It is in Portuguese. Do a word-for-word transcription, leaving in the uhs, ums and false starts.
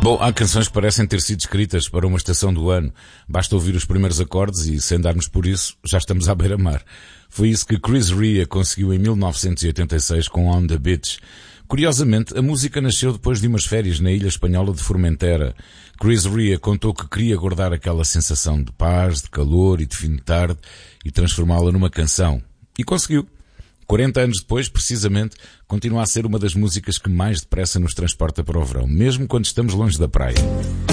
Bom, há canções que parecem ter sido escritas para uma estação do ano. Basta ouvir os primeiros acordes e, sem darmos por isso, já estamos à beira-mar. Foi isso que Chris Rea conseguiu em mil novecentos e oitenta e seis com On the Beach. Curiosamente, a música nasceu depois de umas férias na ilha espanhola de Formentera. Chris Rea contou que queria guardar aquela sensação de paz, de calor e de fim de tarde e transformá-la numa canção. E conseguiu. quarenta anos depois, precisamente, continua a ser uma das músicas que mais depressa nos transporta para o verão, mesmo quando estamos longe da praia.